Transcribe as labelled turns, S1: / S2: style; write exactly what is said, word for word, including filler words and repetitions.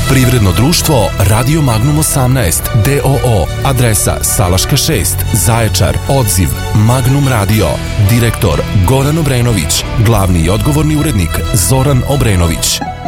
S1: Privredno društvo Radio Magnum osamnaest D O O, adresa Salaška šest, Zaječar, odziv Magnum Radio, direktor Goran Obrenović, glavni i odgovorni urednik Zoran Obrenović.